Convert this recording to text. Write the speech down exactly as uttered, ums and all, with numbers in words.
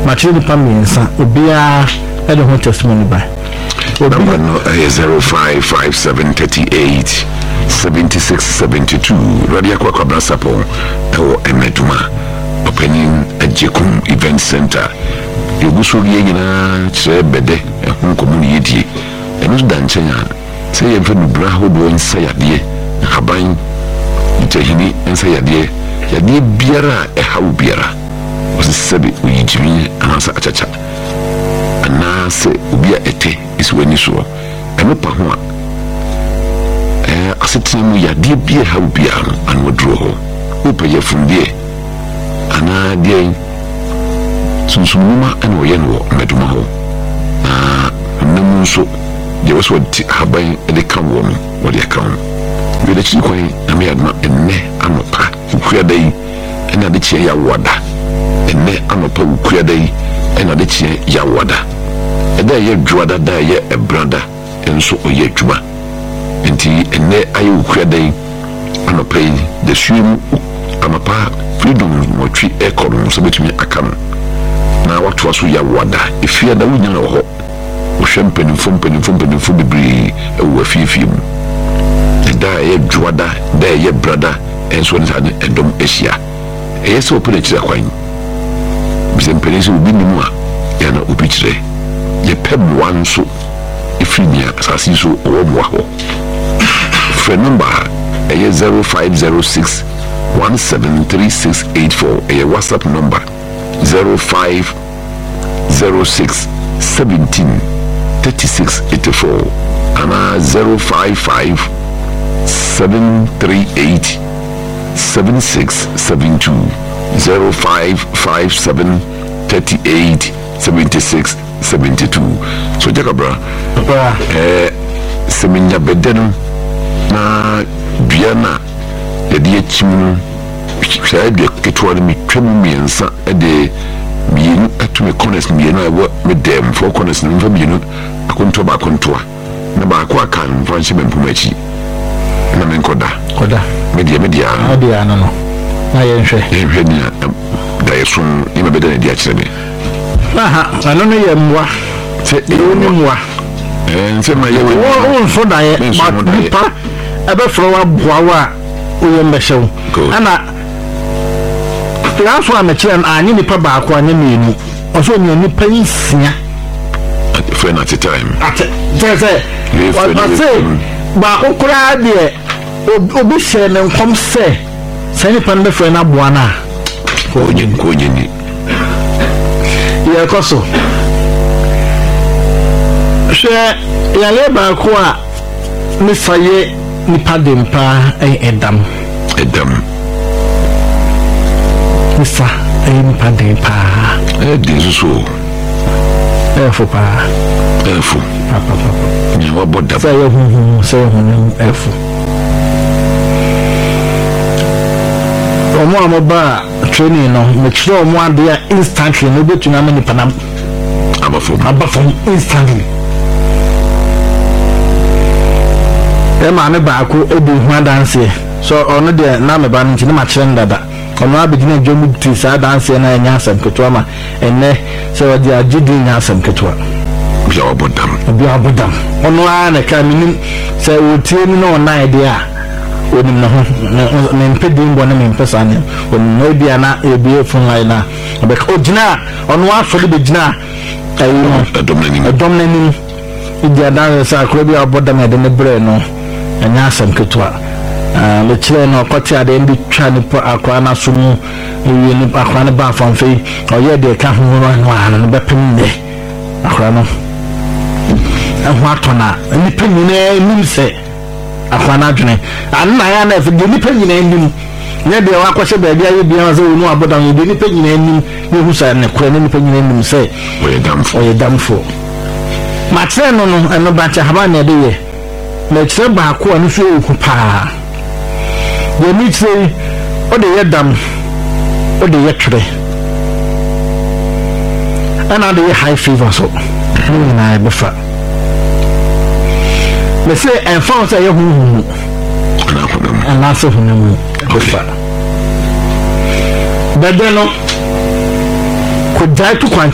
matri ni pa miensa obia e de ho testimony ba number no uh, zero five five seven three eight seven six seven two radio kwa kwa brasapo ewo emeduma opening ajekum event center yuguso ye nyina chere bede ehun komuni yedie eno da nchenya se ye mfe nubra hodo nsa yade haban itahini nsa yade yade biara ehawo biara osebe uyijimi anasa achacha ana se ubia ete isweni so eno pa ho eh asetemu yade bia hawo biara an wodro ho upaye fundie ana die sunsumuma ana oyeno meduma ho na namunso de waso haban de kan wo no wo de kan we de chi kwai na me adma enne anopa ukua dai ena de chi ya woda enne anopa ukua dai ena de chi ya woda eda ye dwada da ye ebrada enso oye dwuma enti enne aye ukua dai anopa de suemu amapa freedom mo twi economy so betumi akam na watu aso ya woda efia da wunya ho wohwempen fom pen fom pen fom bibri ewo afifie mu da ye dwada da ye brada enso ne sane edom asia eyese opene kire kwan bisempene so bi nimu a ya na obi kire ye pem wanso ifrimia asasi so owo mo ho phone number eye zero five zero six one seven three six eight four eye WhatsApp number zero five zero six seventeen thirty-six eighty-four and zero five five seven three eight seven six seven two zero five five seven thirty eight seventy six seventy two. So Jacobra, eh, Seminya Bedenu na Diana, the dear Chim, said the Ketuan me tremiensa at the being at me corners me and I work with them for corners and from you know, a contour contour. Nabaqua can Francis Mempumechi. Na menkoda koda media media media no no na ye nhwe ye nhwe ni da yesun ni mabeda na dia kire me aha ano no ye mwa se ni mwa eh nse ma ye wo wo so da ye ba nipa ebe fro wa boawa o ye mbehyew ana laso amekire na anyi nipa ba akwa anya menu oso ni nipa nsia for na time at say say what say ba okura de obi she ne nkom se se ni pan be fre na boa na ko nyin ko nyin ye koso she ya le ba ko a mi faye ni padem pa e edam edam mi fa e ni padem pa e dinso e fo pa e fo papa papa ni wa boda say hu hu say hu e fo omo amoba training no me kire omo ade a instantly no betuna me nipa na abafo abafo instantly e ma me ba ko ebi hu dance so ono de na me ba nti na ma kire ndada ono abegina dwomu ti sa dance na nya asem keto ma enne so wadi agidi nya asem keto bi abodam bi abodam ono a na ka minim se wotie ni no na ide a onim no me mpedin bo na me mpesa ne onim no bia na ebi efun lai na be ko gina ono aso de gina ayi domnanim domnanim idia da sa ko bi abodam de ne bre no anya asem ketwa ah le chire no kwati ade ndi twa ne po akwa na so mu ewi ne akwa ne ba fanfe oye de ka ho no ano no bepem ne akwa no ahwa atona ni penyine nim se akwa na adwene anna ya na efege ni penyine nim ne de wa kwose ba bia ye bia so nu abodan ye ni penyine nim ne husa ne kura ne penyine nim se oye damfo oye damfo matre no no eno ba cha haba na de ye na kire ba ko anu so oku pa ye mi tse o de ye dam o de ye tre ana de high fever so ni na be fa me say en fa say ye hu hu ana ko dum ana so hu mu be fa bedeno ko dai tu